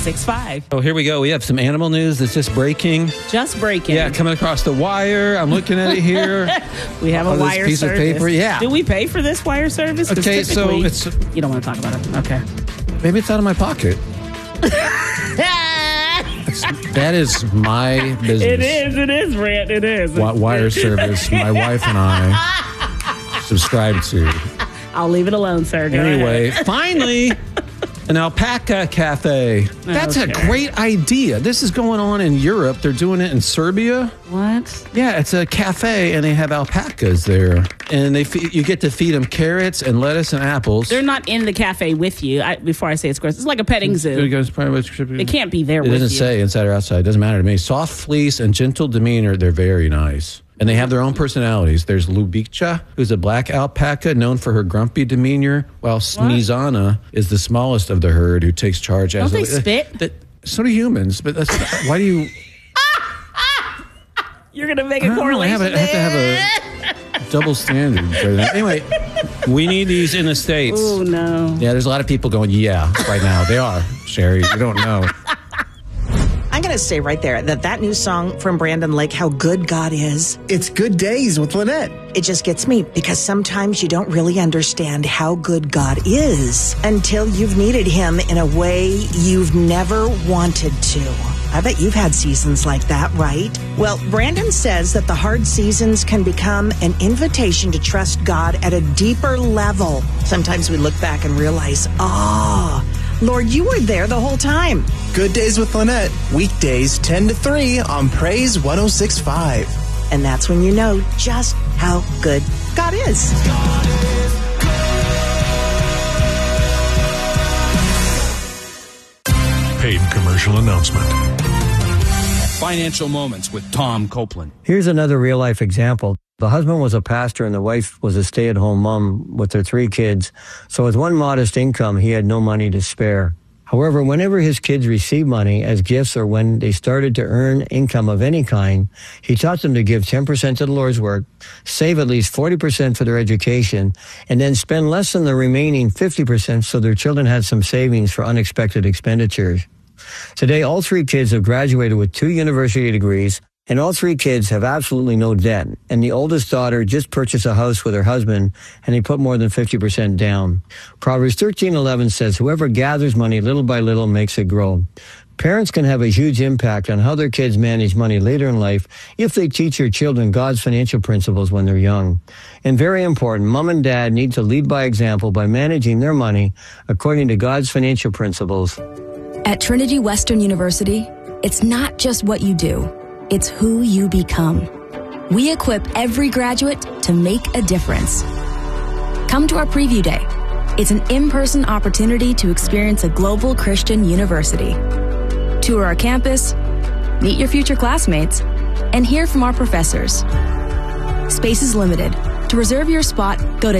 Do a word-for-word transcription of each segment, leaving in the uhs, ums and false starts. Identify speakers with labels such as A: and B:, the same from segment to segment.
A: six point five.
B: Oh, here we go. We have some animal news that's just breaking.
A: Just breaking.
B: Yeah, coming across the wire. I'm looking at it here.
A: We have
B: oh,
A: a wire
B: piece
A: service.
B: Of paper. Yeah.
A: Do we pay for this wire service? 'Cause
B: Okay, so
A: typically-
B: it's...
A: You don't want to talk about it. Okay.
B: Maybe it's out of my pocket. That is my business.
A: It is. It is, Brent. It is.
B: Wi- wire service. My wife and I subscribe to.
A: I'll leave it alone, sir. Go
B: Anyway,
A: ahead.
B: finally, an alpaca cafe. That's
A: Okay.
B: a great idea. This is going on in Europe. They're doing it in Serbia.
A: What?
B: Yeah, it's a cafe, and they have alpacas there. And they fe- you get to feed them carrots and lettuce and apples.
A: They're not in the cafe with you. I, before I say it's gross, it's like a petting zoo. It can't be there
B: It
A: with you.
B: doesn't say inside or outside. It doesn't matter to me. Soft fleece and gentle demeanor. They're very nice. And they have their own personalities. There's Lubicha, who's a black alpaca known for her grumpy demeanor, while Smizana is the smallest of the herd who takes charge
A: Don't
B: as
A: they
B: a...
A: spit?
B: That, so do humans, but that's... Why do you...
A: You're going to make
B: I
A: a
B: don't know, I
A: correlation
B: have, a, I have to have a double standard. For that. Anyway, we need these in the States.
A: Oh, no.
B: Yeah, there's a lot of people going, yeah, right now. They are, Sherry. You don't know.
C: I'm going to say right there that that new song from Brandon Lake, How Good God Is.
D: It's Good Days with Lynette.
C: It just gets me because sometimes you don't really understand how good God is until you've needed him in a way you've never wanted to. I bet you've had seasons like that, right? Well, Brandon says that the hard seasons can become an invitation to trust God at a deeper level. Sometimes we look back and realize, oh, Lord, you were there the whole time.
D: Good Days with Lynette, weekdays ten to three on Praise one oh six point five.
C: And that's when you know just how good God is.
E: Paid commercial announcement.
F: Financial Moments with Tom Copeland.
G: Here's another real-life example. The husband was a pastor and the wife was a stay-at-home mom with their three kids. So with one modest income, he had no money to spare. However, whenever his kids received money as gifts or when they started to earn income of any kind, he taught them to give ten percent to the Lord's work, save at least forty percent for their education, and then spend less than the remaining fifty percent so their children had some savings for unexpected expenditures. Today, all three kids have graduated with two university degrees, and all three kids have absolutely no debt. And the oldest daughter just purchased a house with her husband, and he put more than fifty percent down. Proverbs thirteen eleven says, whoever gathers money little by little makes it grow. Parents can have a huge impact on how their kids manage money later in life if they teach their children God's financial principles when they're young. And very important, mom and dad need to lead by example by managing their money according to God's financial principles.
H: At Trinity Western University, it's not just what you do, it's who you become. We equip every graduate to make a difference. Come to our preview day. It's an in-person opportunity to experience a global Christian university. Tour our campus, meet your future classmates, and hear from our professors. Space is limited. To reserve your spot, go to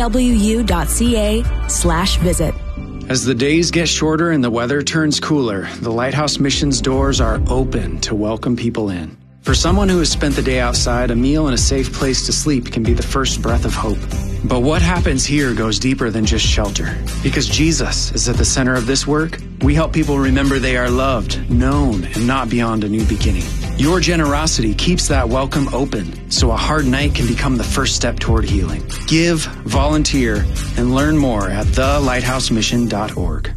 H: twu.ca slash visit.
I: As the days get shorter and the weather turns cooler, the Lighthouse Mission's doors are open to welcome people in. For someone who has spent the day outside, a meal and a safe place to sleep can be the first breath of hope. But what happens here goes deeper than just shelter. Because Jesus is at the center of this work, we help people remember they are loved, known, and not beyond a new beginning. Your generosity keeps that welcome open, so a hard night can become the first step toward healing. Give, volunteer, and learn more at the lighthouse mission dot org.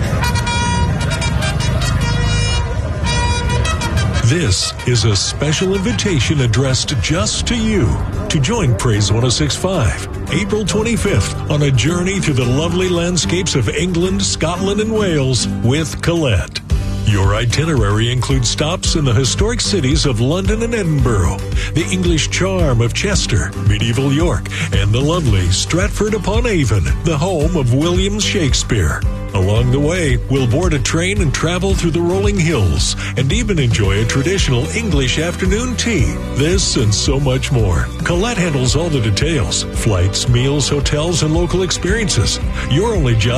E: This is a special invitation addressed just to you to join Praise one oh six point five, April twenty-fifth, on a journey through the lovely landscapes of England, Scotland, and Wales with Colette. Your itinerary includes stops in the historic cities of London and Edinburgh, the English charm of Chester, medieval York, and the lovely Stratford-upon-Avon, the home of William Shakespeare. Along the way, we'll board a train and travel through the rolling hills and even enjoy a traditional English afternoon tea. This and so much more. Colette handles all the details: flights, meals, hotels, and local experiences. Your only job